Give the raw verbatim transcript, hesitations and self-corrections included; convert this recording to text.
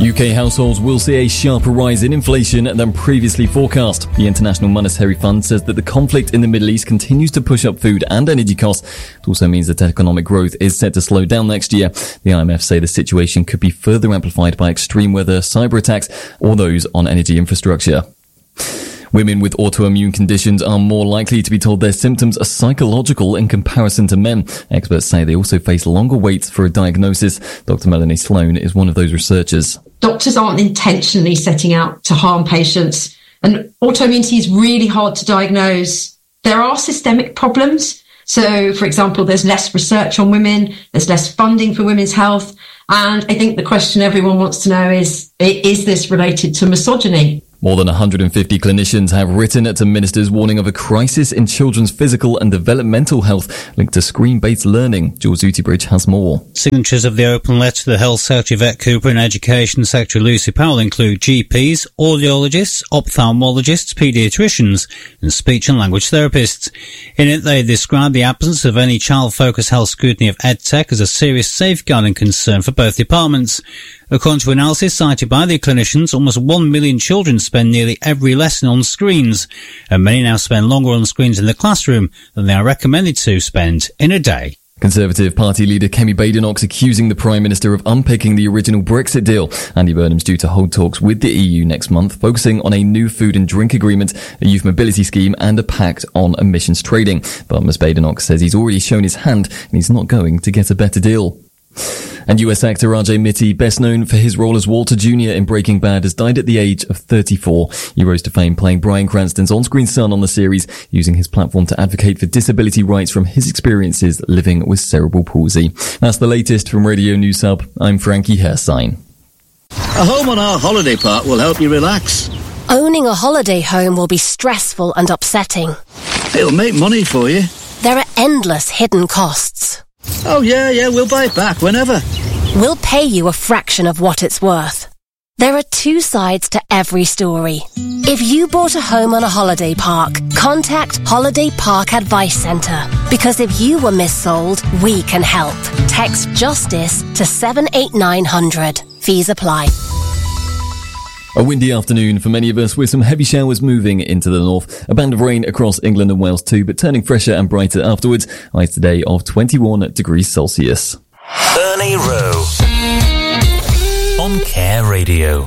U K households will see a sharper rise in inflation than previously forecast. The International Monetary Fund says that the conflict in the Middle East continues to push up food and energy costs. It also means that economic growth is set to slow down next year. The I M F say the situation could be further amplified by extreme weather, cyber attacks, or those on energy infrastructure. Women with autoimmune conditions are more likely to be told their symptoms are psychological in comparison to men. Experts say they also face longer waits for a diagnosis. Doctor Melanie Sloan is one of those researchers. Doctors aren't intentionally setting out to harm patients, and autoimmunity is really hard to diagnose. There are systemic problems. So, for example, there's less research on women, there's less funding for women's health, and I think the question everyone wants to know is, is this related to misogyny? More than one hundred fifty clinicians have written to ministers warning of a crisis in children's physical and developmental health linked to screen-based learning. Jules Utibridge has more. Signatories of the open letter to the Health Secretary Vet Cooper and Education Secretary Lucy Powell include G Ps, audiologists, ophthalmologists, paediatricians and speech and language therapists. In it, they describe the absence of any child-focused health scrutiny of EdTech as a serious safeguarding concern for both departments. According to analysis cited by the clinicians, almost one million children spend nearly every lesson on screens, and many now spend longer on screens in the classroom than they are recommended to spend in a day. Conservative Party leader Kemi Badenoch accusing the Prime Minister of unpicking the original Brexit deal. Andy Burnham's due to hold talks with the E U next month, focusing on a new food and drink agreement, a youth mobility scheme and a pact on emissions trading. But Miz Badenoch says he's already shown his hand and he's not going to get a better deal. And U S actor R J Mitte, best known for his role as Walter Junior in Breaking Bad, has died at the age of thirty-four. He rose to fame playing Bryan Cranston's on-screen son on the series, using his platform to advocate for disability rights from his experiences living with cerebral palsy. That's the latest from Radio News Hub. I'm Frankie Hersign. A home on our holiday park will help you relax. Owning a holiday home will be stressful and upsetting. It'll make money for you. There are endless hidden costs. Oh, yeah, yeah, we'll buy it back whenever. We'll pay you a fraction of what it's worth. There are two sides to every story. If you bought a home on a holiday park, contact Holiday Park Advice Centre. Because if you were missold, we can help. Text JUSTICE to seven eight nine hundred. Fees apply. A windy afternoon for many of us, with some heavy showers moving into the north. A band of rain across England and Wales too, but turning fresher and brighter afterwards. Highs today of twenty-one degrees Celsius. Ernie Rowe on Care Radio.